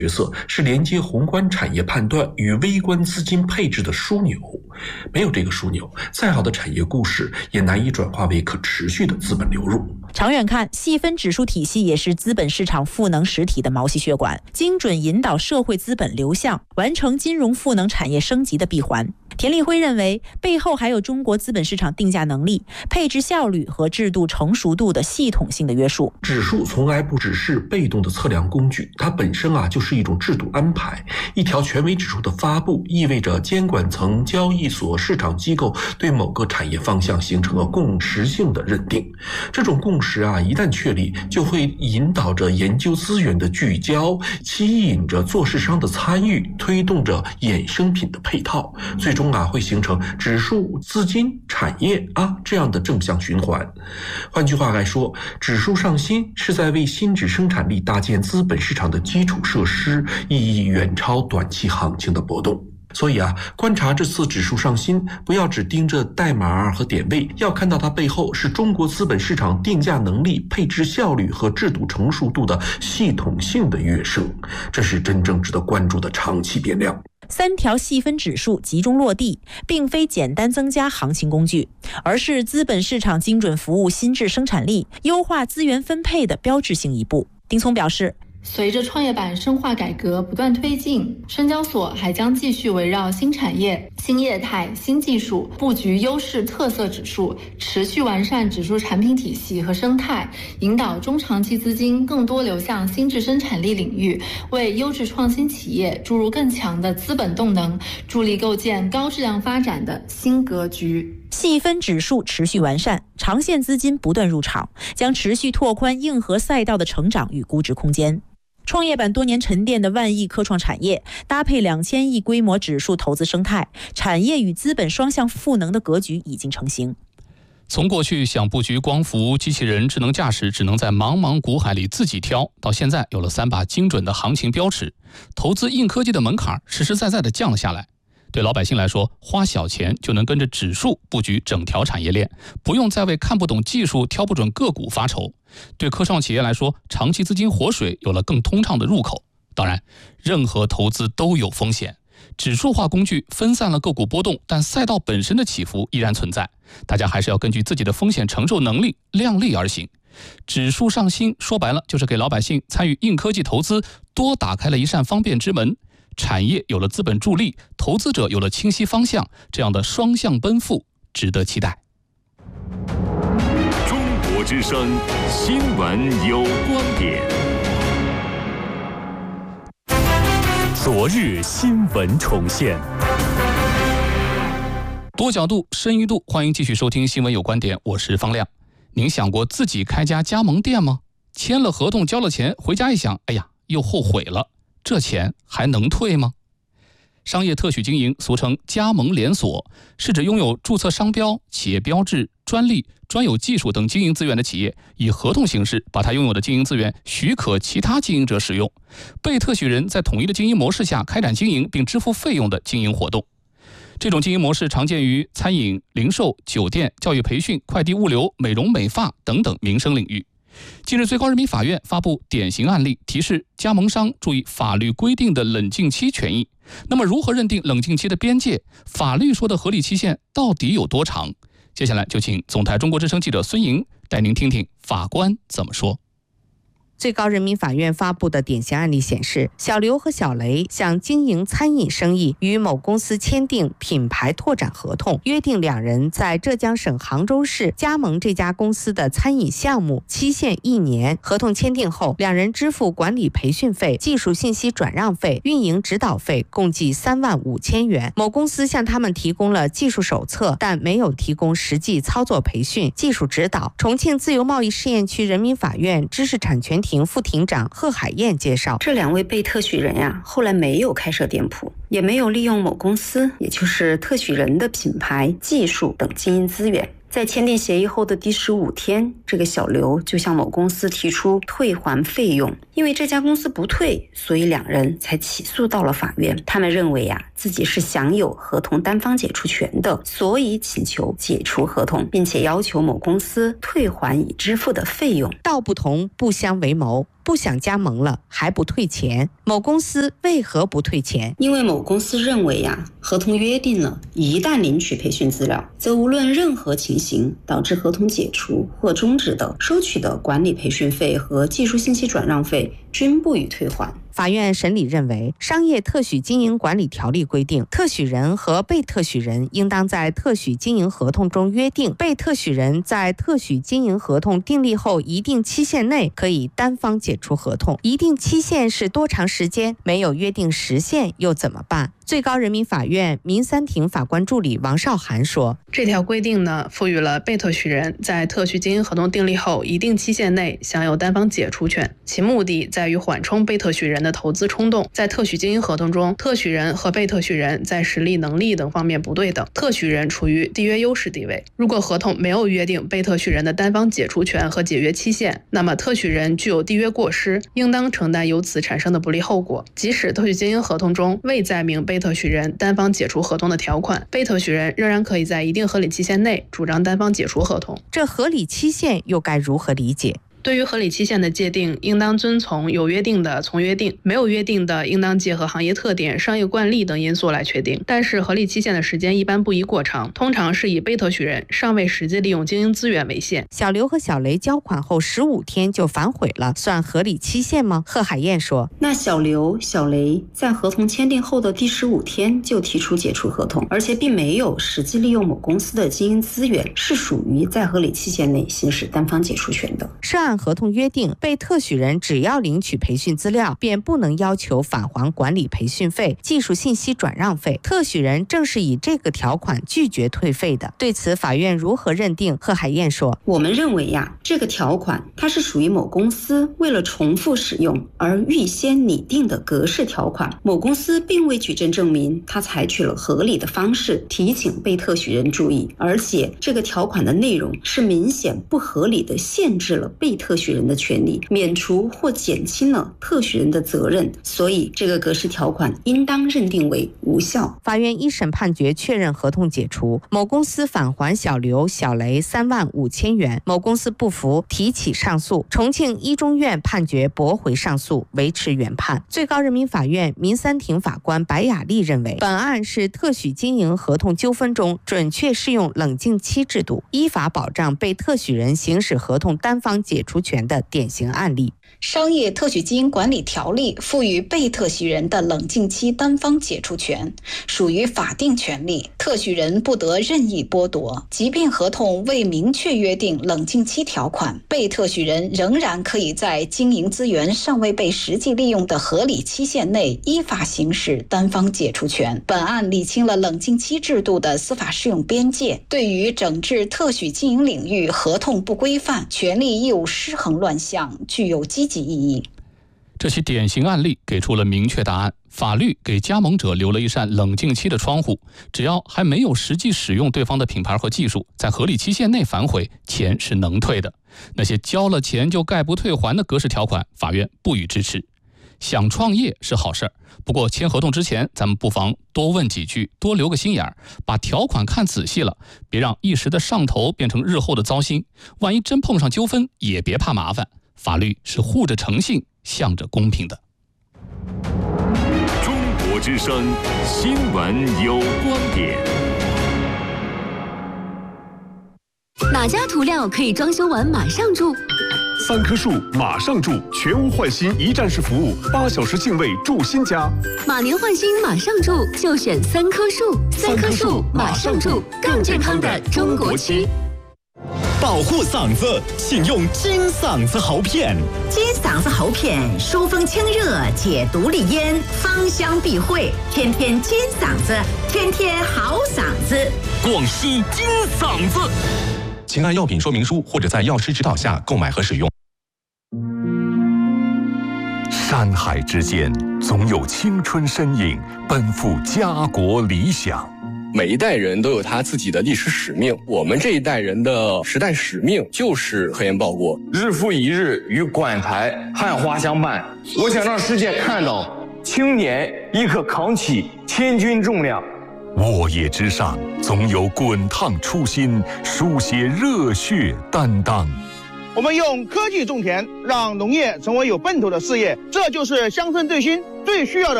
角色是连接宏观产业判断与微观资金配置的枢纽，没有这个枢纽，再好的产业故事也难以转化为可持续的资本流入。 长远看，细分指数体系也是资本市场赋能实体的毛细血管，精准引导社会资本流向，完成金融赋能产业升级的闭环。田立辉认为，背后还有中国资本市场定价能力、配置效率和制度成熟度的系统性的约束。 指数从来不只是被动的测量工具，它本身就是一种制度安排。一条权威指数的发布，意味着监管层、交易所、市场机构对某个产业方向形成了共识性的认定。这种共识一旦确立，就会引导着研究资源的聚焦，吸引着做市商的参与，推动着衍生品的配套，最终会形成指数、资金、产业这样的正向循环。换句话来说，指数上新是在为新质生产力搭建资本市场的基础设施，意义远超短期行情的波动。所以观察这次指数上新，不要只盯着代码和点位，要看到它背后是中国资本市场定价能力、配置效率和制度成熟度的系统性的跃升，这是真正值得关注的长期变量。 3条细分指数集中落地，并非简单增加行情工具，而是资本市场精准服务新质生产力、优化资源分配的标志性一步。丁聪表示， 随着创业板深化改革不断推进，深交所还将继续围绕新产业、新业态、新技术布局优势特色指数，持续完善指数产品体系和生态，引导中长期资金更多流向新质生产力领域，为优质创新企业注入更强的资本动能，助力构建高质量发展的新格局。 细分指数持续完善，长线资金不断入场，将持续拓宽硬核赛道的成长与估值空间。创业板多年沉淀的万亿科创产业，搭配2000亿规模指数投资生态，产业与资本双向赋能的格局已经成型。 从过去想布局光伏、机器人、智能驾驶只能在茫茫股海里自己挑，到现在有了3把精准的行情标尺，投资硬科技的门槛实实在在的降了下来。对老百姓来说，花小钱就能跟着指数布局整条产业链，不用再为看不懂技术、挑不准个股发愁。对科创企业来说，长期资金活水有了更通畅的入口。当然，任何投资都有风险，指数化工具分散了个股波动，但赛道本身的起伏依然存在，大家还是要根据自己的风险承受能力量力而行。指数上新说白了就是给老百姓参与硬科技投资多打开了一扇方便之门，产业有了资本助力，投资者有了清晰方向，这样的双向奔赴值得期待。 中国之声，新闻有观点。昨日新闻重现， 多角度、深一度，欢迎继续收听新闻有观点，我是方亮。您想过自己开家加盟店吗？签了合同交了钱，回家一想，哎呀，又后悔了，这钱还能退吗？商业特许经营俗称加盟连锁，是指拥有注册商标、企业标志、专利、专有技术等经营资源的企业，以合同形式把它拥有的经营资源许可其他经营者使用，被特许人在统一的经营模式下开展经营并支付费用的经营活动。这种经营模式常见于餐饮、零售、酒店、教育培训、快递物流、美容美发等等民生领域。近日，最高人民法院发布典型案例，提示加盟商注意法律规定的冷静期权益。那么，如何认定冷静期的边界？法律说的合理期限到底有多长？接下来就请总台中国之声记者孙莹带您听听法官怎么说。 最高人民法院发布的典型案例显示，小刘和小雷想经营餐饮生意，与某公司签订品牌拓展合同，约定两人在浙江省杭州市加盟这家公司的餐饮项目，期限1年。合同签订后，两人支付管理培训费、技术信息转让费、运营指导费，共计3万5千元。某公司向他们提供了技术手册，但没有提供实际操作培训、技术指导。重庆自由贸易试验区人民法院知识产权庭副庭长贺海燕介绍， 这2位被特许人后来没有开设店铺，也没有利用某公司，也就是特许人的品牌、技术等经营资源。在签订协议后的第15天，这个小刘就向某公司提出退还费用，因为这家公司不退，所以两人才起诉到了法院。他们认为自己是享有合同单方解除权的，所以请求解除合同，并且要求某公司退还已支付的费用。 道不同不相为谋。 不想加盟了还不退钱，某公司为何不退钱？ 因为某公司认为合同约定了，一旦领取培训资料，则无论任何情形导致合同解除或终止的，收取的管理培训费和技术信息转让费均不予退还。 法院审理认为，商业特许经营管理条例规定，特许人和被特许人应当在特许经营合同中约定，被特许人在特许经营合同订立后一定期限内可以单方解除合同。一定期限是多长时间？没有约定时限又怎么办？最高人民法院民三庭法官助理王少涵说， 这条规定呢，赋予了被特许人在特许经营合同订立后一定期限内享有单方解除权，其目的在于缓冲被特许人的投资冲动。在特许经营合同中，特许人和被特许人在实力、能力等方面不对等，特许人处于缔约优势地位。如果合同没有约定被特许人的单方解除权和解约期限，那么特许人具有缔约过失，应当承担由此产生的不利后果。即使特许经营合同中未载明被特许人单方解除合同的条款，被特许人仍然可以在一定合理期限内主张单方解除合同。 这合理期限又该如何理解？ 对于合理期限的界定，应当遵从有约定的从约定，没有约定的应当结合行业特点、商业惯例等因素来确定。但是合理期限的时间一般不宜过长，通常是以被特许人尚未实际利用经营资源为限。 小刘和小雷交款后15天就反悔了，算合理期限吗？贺海燕说， 那小刘、小雷在合同签订后的第15天就提出解除合同，而且并没有实际利用某公司的经营资源，是属于在合理期限内行使单方解除权的。 涉案合同约定，被特许人只要领取培训资料，便不能要求返还管理培训费、技术信息转让费。特许人正是以这个条款拒绝退费的。对此，法院如何认定？贺海燕说， 我们认为这个条款它是属于某公司为了重复使用而预先拟定的格式条款，某公司并未举证证明他采取了合理的方式提醒被特许人注意，而且这个条款的内容是明显不合理的限制了被特许人的权利，免除或减轻了特许人的责任，所以这个格式条款应当认定为无效。 法院一审判决确认合同解除，某公司返还小刘、小雷3万5千元，某公司不服提起上诉，重庆一中院判决驳回上诉，维持原判。最高人民法院民三庭法官白雅丽认为，本案是特许经营合同纠纷中准确适用冷静期制度，依法保障被特许人行使合同单方解除权的典型案例。 商业特许经营管理条例赋予被特许人的冷静期单方解除权，属于法定权利，特许人不得任意剥夺。即便合同未明确约定冷静期条款，被特许人仍然可以在经营资源尚未被实际利用的合理期限内依法行使单方解除权。本案理清了冷静期制度的司法适用边界，对于整治特许经营领域合同不规范、权利义务失衡乱象具有积极意义。 这起典型案例给出了明确答案，法律给加盟者留了一扇冷静期的窗户，只要还没有实际使用对方的品牌和技术，在合理期限内反悔，钱是能退的。那些交了钱就概不退还的格式条款，法院不予支持。想创业是好事儿，不过签合同之前，咱们不妨多问几句，多留个心眼儿，把条款看仔细了，别让一时的上头变成日后的糟心。万一真碰上纠纷，也别怕麻烦。法律是护着诚信，向着公平的。 中国之声新闻有观点。 哪家涂料可以装修完马上住 ？3棵树马上住，全屋换新一站式服务，8小时净位住新家。 马年换新马上住，就选3棵树。3棵树马上住，更健康的中国区。 保护嗓子，请用金嗓子喉片。 金嗓子喉片疏风清热，解毒利咽，芳香避秽，天天金嗓子，天天好嗓子。 广西金嗓子。请按药品说明书或者在药师指导下购买和使用。山海之间，总有青春身影奔赴家国理想。 每一代人都有他自己的历史使命，我们这一代人的时代使命就是核烟报国， 日复一日与馆台汉花相伴。我想让世界看到青年亦可扛起千钧重量。 沃野之上，总有滚烫初心，书写热血担当。 我们用科技种田，让农业成为有奔头的事业，这就是乡村振兴最需要的。